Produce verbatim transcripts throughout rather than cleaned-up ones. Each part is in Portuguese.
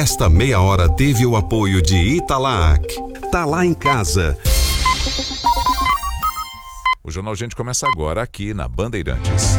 Esta meia hora teve o apoio de Italac. Tá lá em casa. O Jornal Gente começa agora aqui na Bandeirantes.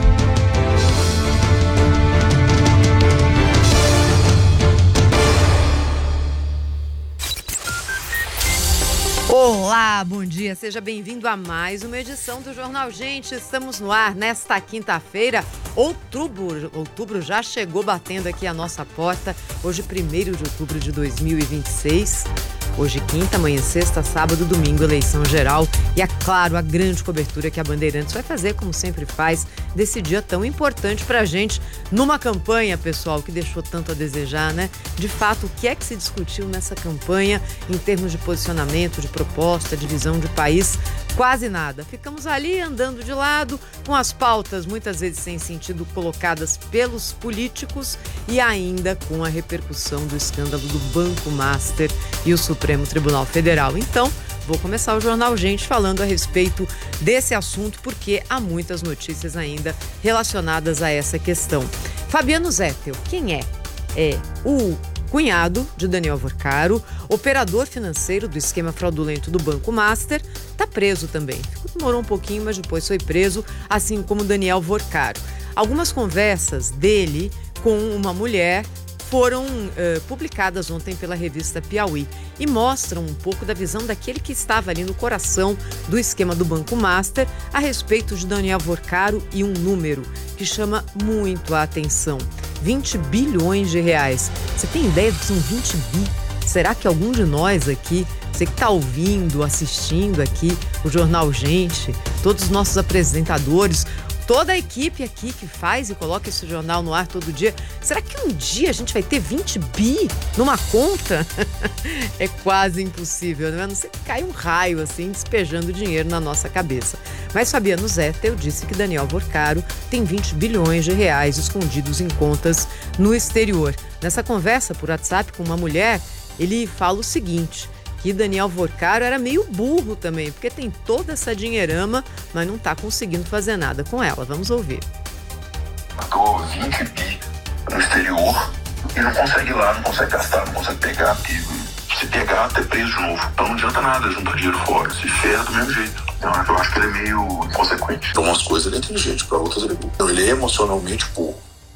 Olá, bom dia, seja bem-vindo a mais uma edição do Jornal Gente. Estamos no ar nesta quinta-feira, outubro, outubro já chegou batendo aqui a nossa porta, hoje primeiro de outubro de dois mil e vinte e seis. Hoje quinta, amanhã sexta, sábado, domingo, eleição geral e, é claro, a grande cobertura que a Bandeirantes vai fazer, como sempre faz, desse dia tão importante pra gente, numa campanha, pessoal, que deixou tanto a desejar, né? De fato, o que é que se discutiu nessa campanha em termos de posicionamento, de proposta, de visão de país? Quase nada. Ficamos ali andando de lado, com as pautas muitas vezes sem sentido colocadas pelos políticos e ainda com a repercussão do escândalo do Banco Master e o Supremo Tribunal Federal. Então, vou começar o Jornal Gente falando a respeito desse assunto, porque há muitas notícias ainda relacionadas a essa questão. Fabiano Zettel, quem é? É o cunhado de Daniel Vorcaro, operador financeiro do esquema fraudulento do Banco Master, está preso também. Demorou um pouquinho, mas depois foi preso, assim como Daniel Vorcaro. Algumas conversas dele com uma mulher foram uh, publicadas ontem pela revista Piauí e mostram um pouco da visão daquele que estava ali no coração do esquema do Banco Master a respeito de Daniel Vorcaro e um número que chama muito a atenção: vinte bilhões de reais. Você tem ideia do que são vinte bi? Será que algum de nós aqui, você que está ouvindo, assistindo aqui o Jornal Gente, todos os nossos apresentadores, toda a equipe aqui que faz e coloca esse jornal no ar todo dia, será que um dia a gente vai ter vinte bi numa conta? É quase impossível, não é? A não ser que caia um raio assim, despejando dinheiro na nossa cabeça. Mas Fabiano Zettel disse que Daniel Vorcaro tem vinte bilhões de reais escondidos em contas no exterior. Nessa conversa por WhatsApp com uma mulher, ele fala o seguinte: que Daniel Vorcaro era meio burro também, porque tem toda essa dinheirama, mas não está conseguindo fazer nada com ela. Vamos ouvir. Matou vinte bi no exterior e não consegue ir lá, não consegue gastar, não consegue pegar, porque se pegar, até preso de novo. Então não adianta nada juntar dinheiro fora, se ferra do mesmo jeito. Então, eu acho que ele é meio inconsequente. Para umas coisas ele é inteligente, para outras ele é burro. Então ele é emocionalmente burro.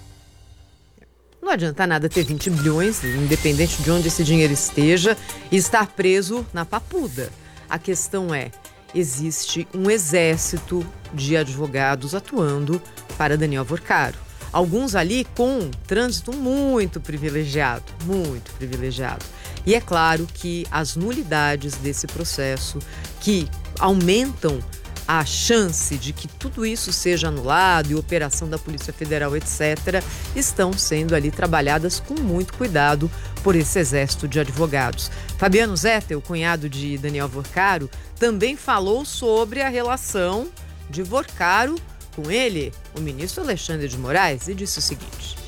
Não adianta nada ter vinte bilhões, independente de onde esse dinheiro esteja, e estar preso na papuda. A questão é, existe um exército de advogados atuando para Daniel Vorcaro. Alguns ali com um trânsito muito privilegiado, muito privilegiado. E é claro que as nulidades desse processo, que aumentam a chance de que tudo isso seja anulado e operação da Polícia Federal, etcétera, estão sendo ali trabalhadas com muito cuidado por esse exército de advogados. Fabiano Zettel, cunhado de Daniel Vorcaro, também falou sobre a relação de Vorcaro com ele, o ministro Alexandre de Moraes, e disse o seguinte: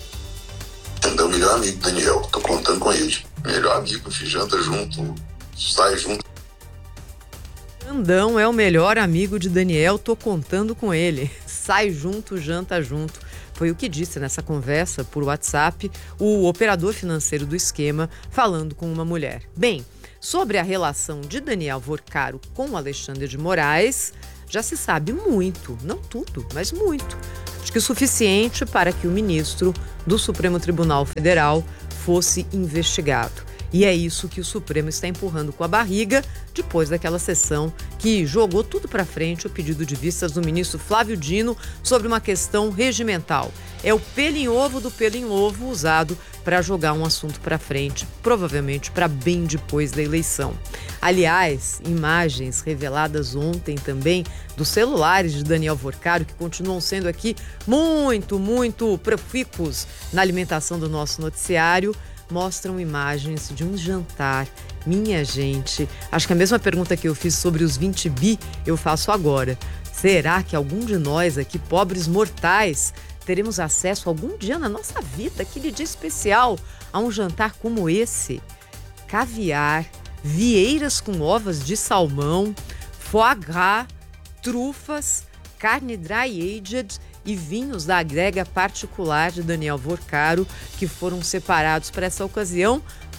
é o melhor amigo do Daniel, tô contando com ele. Melhor amigo, janta junto, sai junto. Xandão é o melhor amigo de Daniel, tô contando com ele. Sai junto, janta junto. Foi o que disse nessa conversa por WhatsApp o operador financeiro do esquema falando com uma mulher. Bem, sobre a relação de Daniel Vorcaro com Alexandre de Moraes, já se sabe muito, não tudo, mas muito. Acho que o suficiente para que o ministro do Supremo Tribunal Federal fosse investigado. E é isso que o Supremo está empurrando com a barriga depois daquela sessão que jogou tudo para frente o pedido de vistas do ministro Flávio Dino sobre uma questão regimental. É o pelo em ovo do pelo em ovo usado para jogar um assunto para frente, provavelmente para bem depois da eleição. Aliás, imagens reveladas ontem também dos celulares de Daniel Vorcaro, que continuam sendo aqui muito, muito profícuos na alimentação do nosso noticiário, mostram imagens de um jantar. Minha gente, acho que a mesma pergunta que eu fiz sobre os vinte bi, eu faço agora. Será que algum de nós aqui, pobres mortais, teremos acesso algum dia na nossa vida, aquele dia especial, a um jantar como esse? Caviar, vieiras com ovas de salmão, foie gras, trufas, carne dry aged e vinhos da adega particular de Daniel Vorcaro, que foram separados para essa ocasião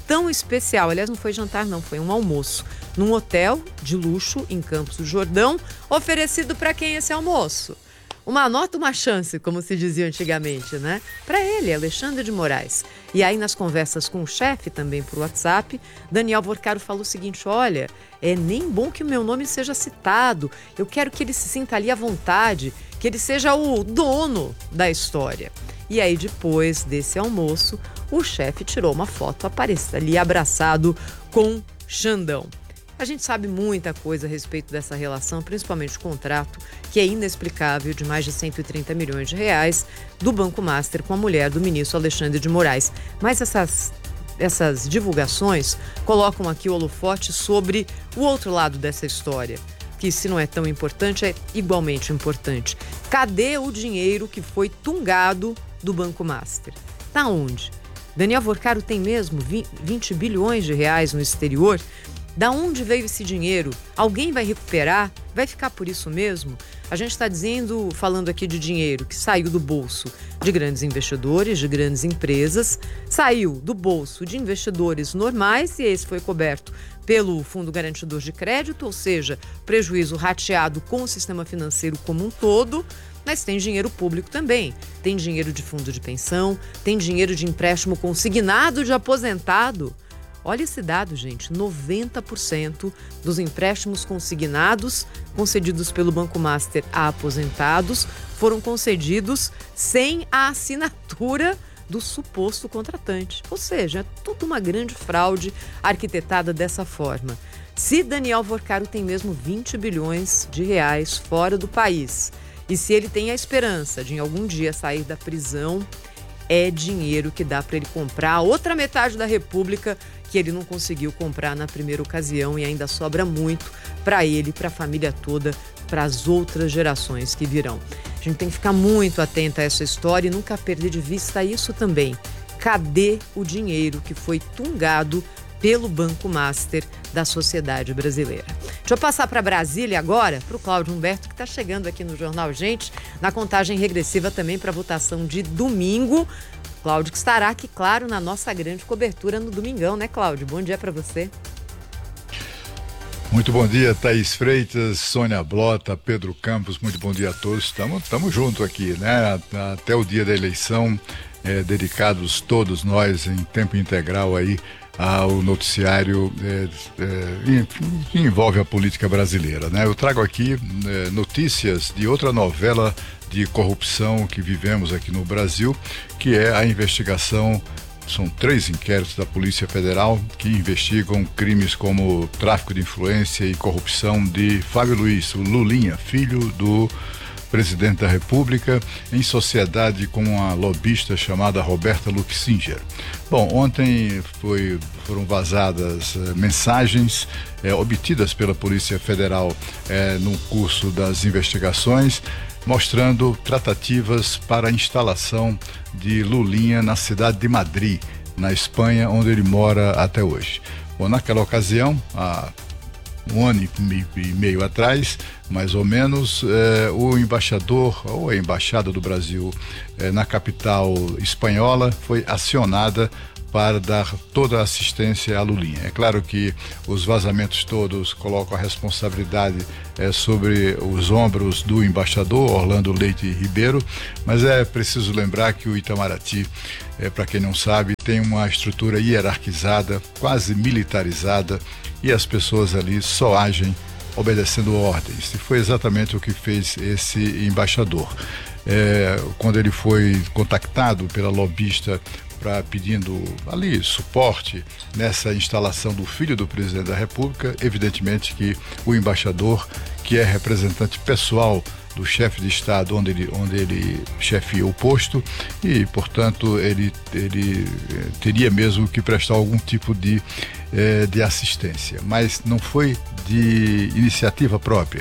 tão especial. Aliás, não foi jantar não, foi um almoço. Num hotel de luxo em Campos do Jordão, oferecido para quem esse almoço? Uma nota, uma chance, como se dizia antigamente, né? Para ele, Alexandre de Moraes. E aí, nas conversas com o chefe, também por WhatsApp, Daniel Vorcaro falou o seguinte: olha, é nem bom que o meu nome seja citado, eu quero que ele se sinta ali à vontade, que ele seja o dono da história. E aí, depois desse almoço, o chefe tirou uma foto, aparecendo ali abraçado com Xandão. A gente sabe muita coisa a respeito dessa relação, principalmente o contrato, que é inexplicável, de mais de cento e trinta milhões de reais, do Banco Master com a mulher do ministro Alexandre de Moraes. Mas essas, essas divulgações colocam aqui o holofote sobre o outro lado dessa história, que se não é tão importante, é igualmente importante. Cadê o dinheiro que foi tungado do Banco Master? Tá onde? Daniel Vorcaro tem mesmo vinte bilhões de reais no exterior? Da onde veio esse dinheiro? Alguém vai recuperar? Vai ficar por isso mesmo? A gente está dizendo, falando aqui de dinheiro que saiu do bolso de grandes investidores, de grandes empresas, saiu do bolso de investidores normais e esse foi coberto pelo Fundo Garantidor de Crédito, ou seja, prejuízo rateado com o sistema financeiro como um todo. Mas tem dinheiro público também, tem dinheiro de fundo de pensão, tem dinheiro de empréstimo consignado de aposentado. Olha esse dado, gente, noventa por cento dos empréstimos consignados concedidos pelo Banco Master a aposentados foram concedidos sem a assinatura do suposto contratante. Ou seja, é tudo uma grande fraude arquitetada dessa forma. Se Daniel Vorcaro tem mesmo vinte bilhões de reais fora do país e se ele tem a esperança de em algum dia sair da prisão, é dinheiro que dá para ele comprar a outra metade da República que ele não conseguiu comprar na primeira ocasião e ainda sobra muito para ele, para a família toda, para as outras gerações que virão. A gente tem que ficar muito atento a essa história e nunca perder de vista isso também. Cadê o dinheiro que foi tungado pelo Banco Master da sociedade brasileira? Deixa eu passar para Brasília agora, para o Cláudio Humberto, que está chegando aqui no Jornal Gente, na contagem regressiva também para a votação de domingo. Cláudio que estará aqui, claro, na nossa grande cobertura no domingão, né, Cláudio? Bom dia para você. Muito bom dia, Thaís Freitas, Sônia Blota, Pedro Campos, muito bom dia a todos. Estamos juntos aqui, né? Até o dia da eleição, é, dedicados todos nós em tempo integral aí ao noticiário é, é, que envolve a política brasileira, né? Eu trago aqui é, notícias de outra novela de corrupção que vivemos aqui no Brasil, que é a investigação. São três inquéritos da Polícia Federal que investigam crimes como tráfico de influência e corrupção de Fábio Luiz, o Lulinha, filho do presidente da República, em sociedade com uma lobista chamada Roberta Luxinger. Bom, ontem foi, foram vazadas eh, mensagens eh, obtidas pela Polícia Federal eh, no curso das investigações, mostrando tratativas para a instalação de Lulinha na cidade de Madrid, na Espanha, onde ele mora até hoje. Bom, naquela ocasião, há um ano e meio atrás, mais ou menos, eh, o embaixador ou a embaixada do Brasil eh, na capital espanhola foi acionada para dar toda a assistência à Lulinha. É claro que os vazamentos todos colocam a responsabilidade é, sobre os ombros do embaixador Orlando Leite Ribeiro, mas é preciso lembrar que o Itamaraty, é, para quem não sabe, tem uma estrutura hierarquizada, quase militarizada, e as pessoas ali só agem obedecendo ordens. E foi exatamente o que fez esse embaixador. É, quando ele foi contactado pela lobista para pedindo ali suporte nessa instalação do filho do presidente da República, evidentemente que o embaixador, que é representante pessoal do chefe de Estado onde ele, onde ele chefia o posto e, portanto, ele, ele teria mesmo que prestar algum tipo de, eh, de assistência. Mas não foi de iniciativa própria.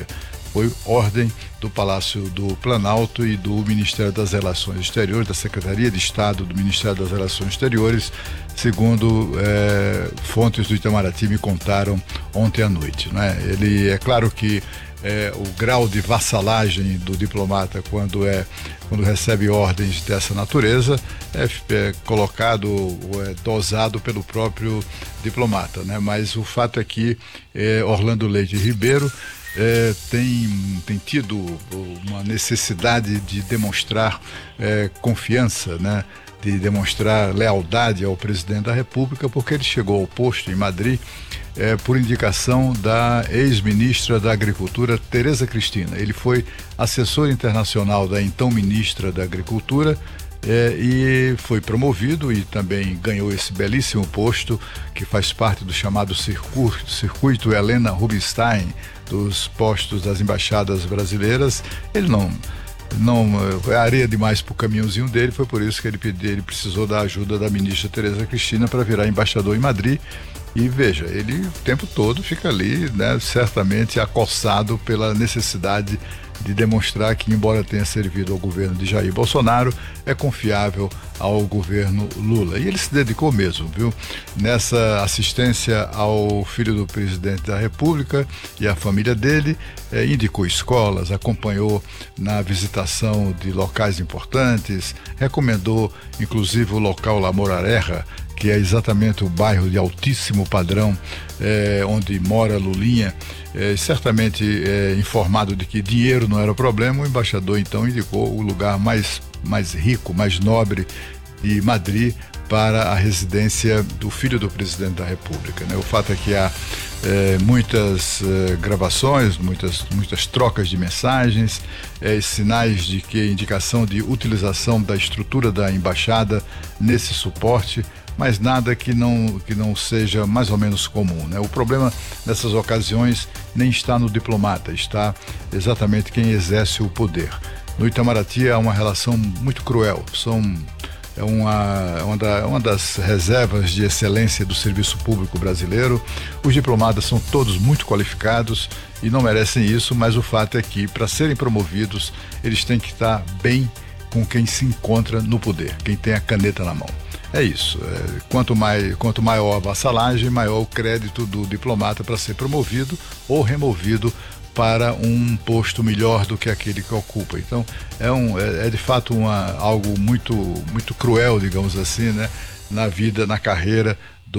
foi ordem do Palácio do Planalto e do Ministério das Relações Exteriores, da Secretaria de Estado do Ministério das Relações Exteriores, segundo é, fontes do Itamaraty me contaram ontem à noite, né? Ele, é claro que é, o grau de vassalagem do diplomata quando, é, quando recebe ordens dessa natureza é, é colocado, é dosado pelo próprio diplomata, né? Mas o fato é que é, Orlando Leite Ribeiro É, tem, tem tido uma necessidade de demonstrar é, confiança, né? De demonstrar lealdade ao presidente da República, porque ele chegou ao posto em Madrid é, por indicação da ex-ministra da Agricultura, Tereza Cristina. Ele foi assessor internacional da então ministra da Agricultura É, e foi promovido e também ganhou esse belíssimo posto que faz parte do chamado circuito, circuito Helena Rubinstein, dos postos das embaixadas brasileiras. Ele não, não é areia demais para o caminhãozinho dele, foi por isso que ele, pediu, ele precisou da ajuda da ministra Tereza Cristina para virar embaixador em Madrid. E veja, ele o tempo todo fica ali, né, certamente acossado pela necessidade de demonstrar que, embora tenha servido ao governo de Jair Bolsonaro, é confiável ao governo Lula. E ele se dedicou mesmo, viu? Nessa assistência ao filho do presidente da República e à família dele, eh, indicou escolas, acompanhou na visitação de locais importantes, recomendou inclusive o local La Moraleja, que é exatamente o bairro de altíssimo padrão eh, onde mora Lulinha, eh, certamente eh, informado de que dinheiro não era o problema, o embaixador então indicou o lugar mais, mais rico, mais nobre de Madrid para a residência do filho do presidente da República, né? O fato é que há eh, muitas eh, gravações, muitas, muitas trocas de mensagens, eh, sinais de que indicação de utilização da estrutura da embaixada nesse suporte, mas nada que não, que não seja mais ou menos comum, né? O problema nessas ocasiões nem está no diplomata, está exatamente quem exerce o poder. No Itamaraty há uma relação muito cruel, são, é uma, uma, da, uma das reservas de excelência do serviço público brasileiro. Os diplomatas são todos muito qualificados e não merecem isso, mas o fato é que, para serem promovidos, eles têm que estar bem com quem se encontra no poder, quem tem a caneta na mão. É isso, é, quanto, mais, quanto maior a vassalagem, maior o crédito do diplomata para ser promovido ou removido para um posto melhor do que aquele que ocupa. Então é, um, é, é de fato uma, algo muito, muito cruel, digamos assim, né, na vida, na carreira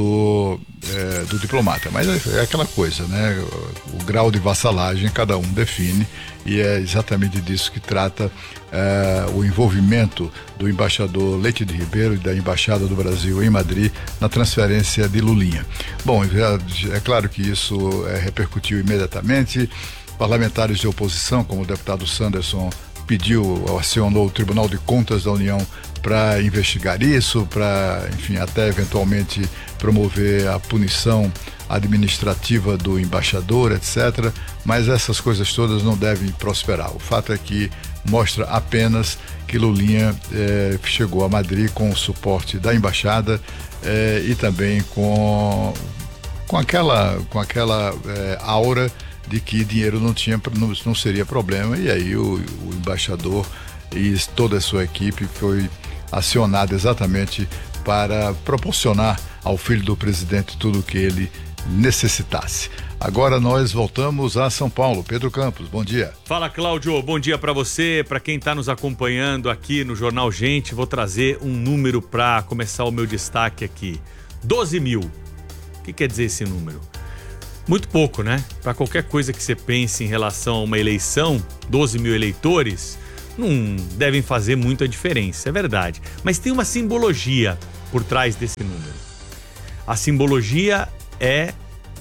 do, é, do diplomata. Mas é, é aquela coisa, né, o, o grau de vassalagem cada um define, e é exatamente disso que trata é, o envolvimento do embaixador Leite de Ribeiro e da Embaixada do Brasil em Madrid na transferência de Lulinha. Bom, é, é claro que isso é, repercutiu imediatamente. Parlamentares de oposição, como o deputado Sanderson pediu, acionou o Tribunal de Contas da União para investigar isso, para, enfim, até eventualmente promover a punição administrativa do embaixador, etcétera. Mas essas coisas todas não devem prosperar. O fato é que mostra apenas que Lulinha eh, chegou a Madrid com o suporte da embaixada eh, e também com, com aquela, com aquela eh, aura de que dinheiro não tinha, não, não seria problema, e aí o, o embaixador e toda a sua equipe foi acionado exatamente para proporcionar ao filho do presidente tudo o que ele necessitasse. Agora nós voltamos a São Paulo. Pedro Campos, bom dia. Fala, Cláudio, bom dia para você, para quem está nos acompanhando aqui no Jornal Gente. Vou trazer um número para começar o meu destaque aqui. doze mil. O que quer dizer esse número? Muito pouco, né? Para qualquer coisa que você pense em relação a uma eleição, doze mil eleitores não devem fazer muita diferença, é verdade. Mas tem uma simbologia por trás desse número. A simbologia é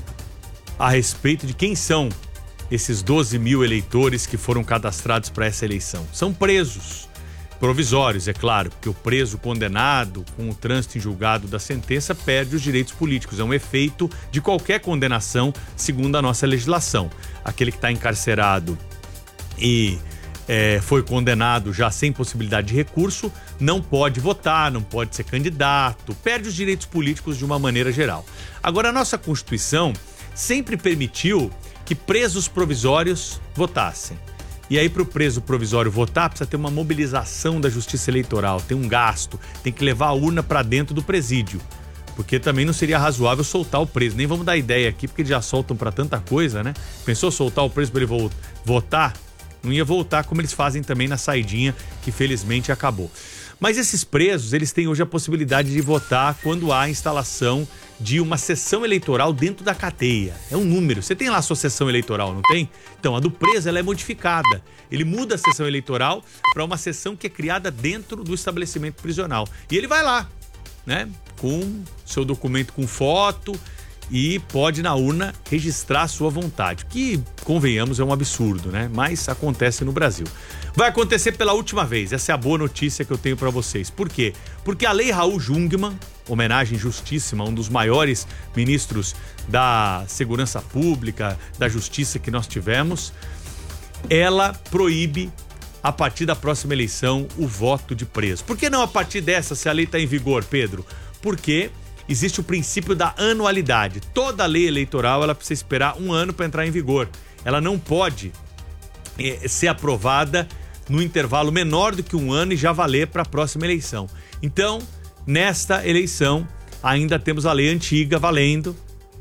a respeito de quem são esses doze mil eleitores que foram cadastrados para essa eleição. São presos provisórios, é claro, porque o preso condenado com o trânsito em julgado da sentença perde os direitos políticos. É um efeito de qualquer condenação, segundo a nossa legislação. Aquele que está encarcerado e é, foi condenado já sem possibilidade de recurso, não pode votar, não pode ser candidato, perde os direitos políticos de uma maneira geral. Agora, a nossa Constituição sempre permitiu que presos provisórios votassem. E aí, para o preso provisório votar, precisa ter uma mobilização da Justiça Eleitoral, tem um gasto, tem que levar a urna para dentro do presídio. Porque também não seria razoável soltar o preso. Nem vamos dar ideia aqui, porque eles já soltam para tanta coisa, né? Pensou soltar o preso para ele vo- votar? Não ia voltar como eles fazem também na saidinha, que felizmente acabou. Mas esses presos, eles têm hoje a possibilidade de votar quando há a instalação de uma sessão eleitoral dentro da cadeia. É um número. Você tem lá a sua sessão eleitoral, não tem? Então, a do preso, ela é modificada. Ele muda a sessão eleitoral para uma sessão que é criada dentro do estabelecimento prisional. E ele vai lá, né? Com seu documento com foto e pode na urna registrar a sua vontade, que, convenhamos, é um absurdo, né? Mas acontece no Brasil. Vai acontecer pela última vez, essa é a boa notícia que eu tenho para vocês. Por quê? Porque a Lei Raul Jungmann, homenagem justíssima, um dos maiores ministros da Segurança Pública, da Justiça que nós tivemos, ela proíbe, a partir da próxima eleição, o voto de preso. Por que não a partir dessa, se a lei está em vigor, Pedro? Porque existe o princípio da anualidade. Toda lei eleitoral ela precisa esperar um ano para entrar em vigor. Ela não pode é, ser aprovada no intervalo menor do que um ano e já valer para a próxima eleição. Então, nesta eleição, ainda temos a lei antiga valendo.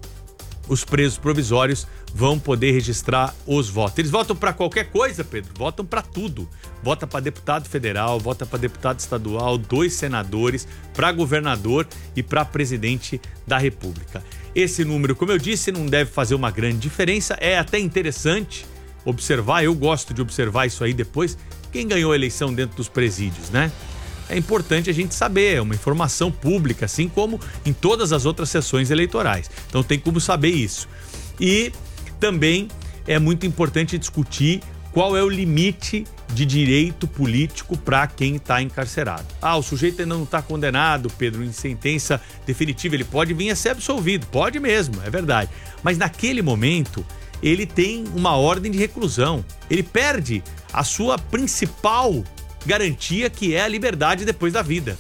Os presos provisórios vão poder registrar os votos. Eles votam para qualquer coisa, Pedro. Votam para tudo. Vota para deputado federal, vota para deputado estadual, dois senadores, para governador e para presidente da República. Esse número, como eu disse, não deve fazer uma grande diferença. É até interessante observar, eu gosto de observar isso aí depois, quem ganhou a eleição dentro dos presídios, né? É importante a gente saber, é uma informação pública, assim como em todas as outras sessões eleitorais. Então tem como saber isso. E também é muito importante discutir qual é o limite de direito político para quem está encarcerado. Ah, o sujeito ainda não está condenado, Pedro, em sentença definitiva, ele pode vir a ser absolvido, pode mesmo, é verdade. Mas naquele momento, ele tem uma ordem de reclusão, ele perde a sua principal garantia, que é a liberdade depois da vida.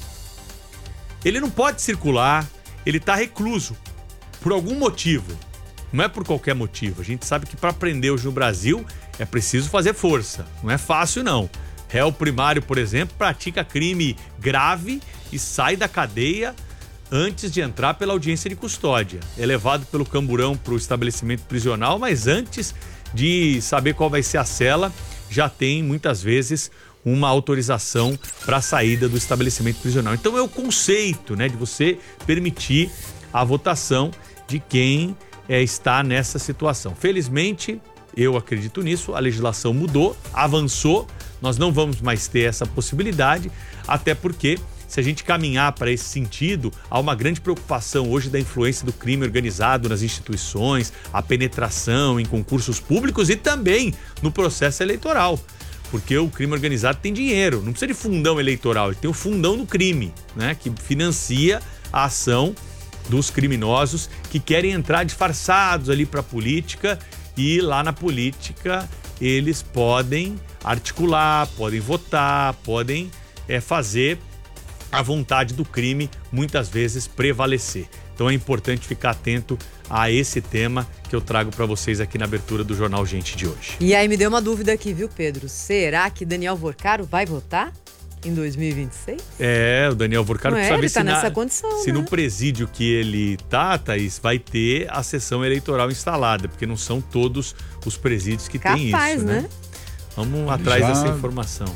Ele não pode circular, ele está recluso por algum motivo. Não é por qualquer motivo. A gente sabe que para prender hoje no Brasil é preciso fazer força. Não é fácil, não. Réu primário, por exemplo, pratica crime grave e sai da cadeia antes de entrar pela audiência de custódia. É levado pelo camburão para o estabelecimento prisional, mas antes de saber qual vai ser a cela, já tem muitas vezes uma autorização para a saída do estabelecimento prisional. Então é o conceito, né, de você permitir a votação de quem é, está nessa situação. Felizmente, eu acredito nisso, a legislação mudou, avançou, nós não vamos mais ter essa possibilidade, até porque se a gente caminhar para esse sentido, há uma grande preocupação hoje da influência do crime organizado nas instituições, a penetração em concursos públicos e também no processo eleitoral. Porque o crime organizado tem dinheiro, não precisa de fundão eleitoral, ele tem o fundão do crime, né, que financia a ação dos criminosos que querem entrar disfarçados ali para a política, e lá na política eles podem articular, podem votar, podem é, fazer a vontade do crime muitas vezes prevalecer. Então é importante ficar atento a esse tema que eu trago para vocês aqui na abertura do Jornal Gente de hoje. E aí me deu uma dúvida aqui, viu, Pedro? Será que Daniel Vorcaro vai votar em dois mil e vinte e seis? É, o Daniel Vorcaro Não é, precisa ver ele tá se, nessa na, condição, se né? no presídio que ele tá, Thaís, vai ter a sessão eleitoral instalada, porque não são todos os presídios que Capaz, têm isso, né? né? Vamos atrás Já- dessa informação.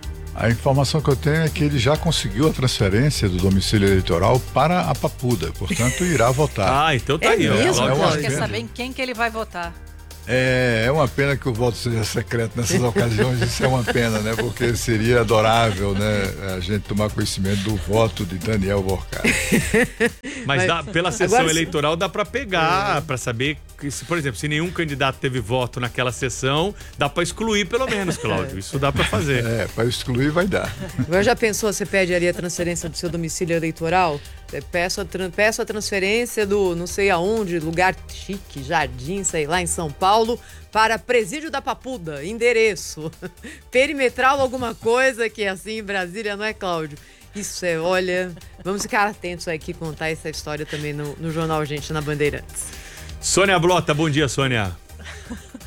A informação que eu tenho é que ele já conseguiu a transferência do domicílio eleitoral para a Papuda, portanto irá votar. Ah, então tá É aí, ó. mesmo, Logo- É uma Cláudio? Quer pena. saber em quem que ele vai votar. É, é uma pena que o voto seja secreto nessas ocasiões, isso é uma pena, né? Porque seria adorável, né, a gente tomar conhecimento do voto de Daniel Vorcaro. Mas, Mas- dá- pela sessão Agora, se- eleitoral dá pra pegar, pra saber que, se, por exemplo, se nenhum candidato teve voto naquela sessão, dá pra excluir pelo menos, Cláudio. Isso dá pra fazer. É, para excluir vai dar. Agora já pensou, você pede ali a transferência do seu domicílio eleitoral? Você peço a, tran- peço a transferência do não sei aonde, lugar chique, jardim, sei lá, em São Paulo, para Presídio da Papuda, endereço. Perimetral alguma coisa que é assim em Brasília, não é, Cláudio? Isso é, olha, vamos ficar atentos aqui, contar essa história também no, no Jornal Gente, na Bandeirantes. Sônia Blota, bom dia, Sônia.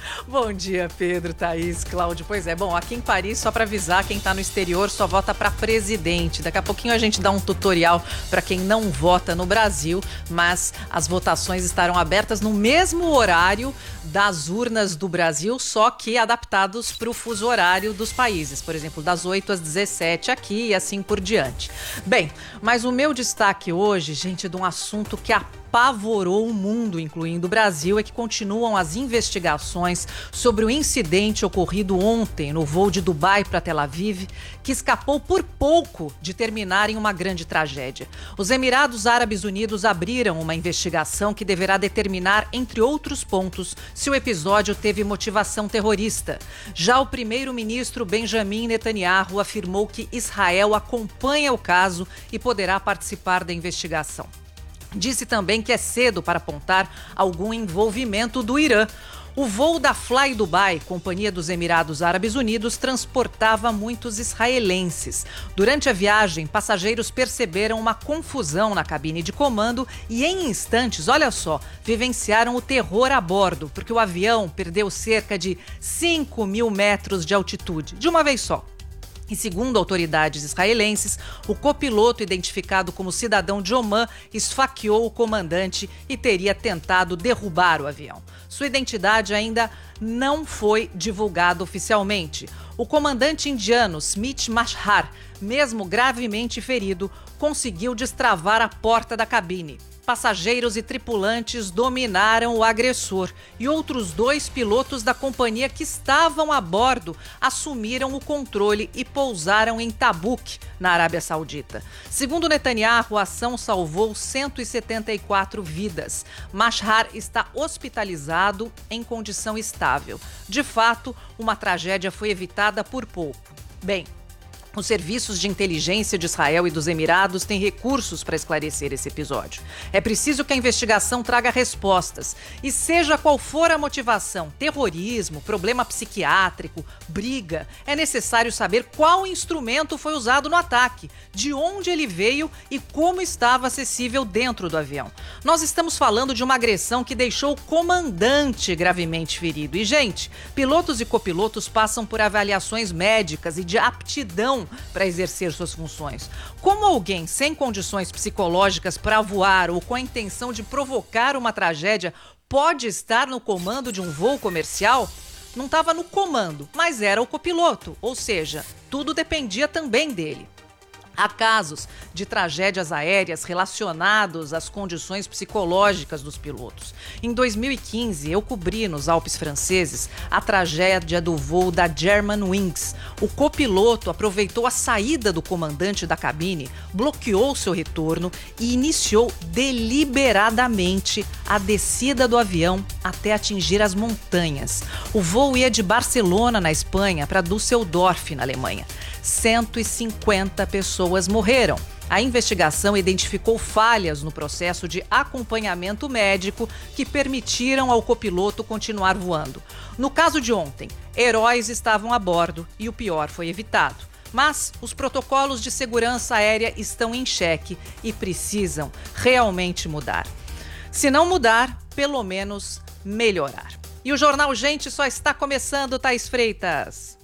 Bom dia, Pedro, Thaís, Cláudio. Pois é, bom, aqui em Paris, só para avisar, quem tá no exterior só vota para presidente. Daqui a pouquinho a gente dá um tutorial para quem não vota no Brasil, mas as votações estarão abertas no mesmo horário das urnas do Brasil, só que adaptados para o fuso horário dos países. Por exemplo, das oito às dezessete aqui e assim por diante. Bem, mas o meu destaque hoje, gente, de um assunto que apavorou o mundo, incluindo o Brasil, é que continuam as investigações sobre o incidente ocorrido ontem no voo de Dubai para Tel Aviv, que escapou por pouco de terminar em uma grande tragédia. Os Emirados Árabes Unidos abriram uma investigação que deverá determinar, entre outros pontos, se o episódio teve motivação terrorista. Já o primeiro-ministro Benjamin Netanyahu afirmou que Israel acompanha o caso e poderá participar da investigação. Disse também que é cedo para apontar algum envolvimento do Irã. O voo da Fly Dubai, companhia dos Emirados Árabes Unidos, transportava muitos israelenses. Durante a viagem, passageiros perceberam uma confusão na cabine de comando e, em instantes, olha só, vivenciaram o terror a bordo, porque o avião perdeu cerca de cinco mil metros de altitude, de uma vez só. E segundo autoridades israelenses, o copiloto, identificado como cidadão de Omã, esfaqueou o comandante e teria tentado derrubar o avião. Sua identidade ainda não foi divulgada oficialmente. O comandante indiano Smit Mashar, mesmo gravemente ferido, conseguiu destravar a porta da cabine. Passageiros e tripulantes dominaram o agressor e outros dois pilotos da companhia que estavam a bordo assumiram o controle e pousaram em Tabuk, na Arábia Saudita. Segundo Netanyahu, a ação salvou cento e setenta e quatro vidas. Mashar está hospitalizado em condição estável. De fato, uma tragédia foi evitada por pouco. Bem, os serviços de inteligência de Israel e dos Emirados têm recursos para esclarecer esse episódio. É preciso que a investigação traga respostas. E seja qual for a motivação, terrorismo, problema psiquiátrico, briga, é necessário saber qual instrumento foi usado no ataque, de onde ele veio e como estava acessível dentro do avião. Nós estamos falando de uma agressão que deixou o comandante gravemente ferido. E, gente, pilotos e copilotos passam por avaliações médicas e de aptidão para exercer suas funções. Como alguém sem condições psicológicas para voar ou com a intenção de provocar uma tragédia pode estar no comando de um voo comercial? Não estava no comando, mas era o copiloto, ou seja, tudo dependia também dele. Há casos de tragédias aéreas relacionados às condições psicológicas dos pilotos. Em dois mil e quinze, eu cobri nos Alpes franceses a tragédia do voo da Germanwings. O copiloto aproveitou a saída do comandante da cabine, bloqueou seu retorno e iniciou deliberadamente a descida do avião até atingir as montanhas. O voo ia de Barcelona, na Espanha, para Düsseldorf, na Alemanha. cento e cinquenta pessoas morreram. A investigação identificou falhas no processo de acompanhamento médico que permitiram ao copiloto continuar voando. No caso de ontem, heróis estavam a bordo e o pior foi evitado. Mas os protocolos de segurança aérea estão em xeque e precisam realmente mudar. Se não mudar, pelo menos melhorar. E o Jornal Gente só está começando, Thaís Freitas.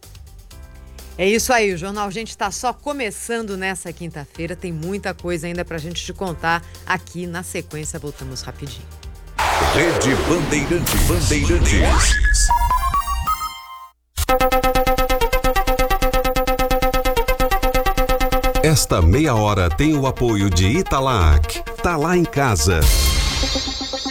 É isso aí, o Jornal Gente está só começando nessa quinta-feira. Tem muita coisa ainda pra gente te contar aqui. Na sequência, voltamos rapidinho. Rede Bandeirantes. Bandeirantes. Esta meia hora tem o apoio de Italac. Tá lá em casa.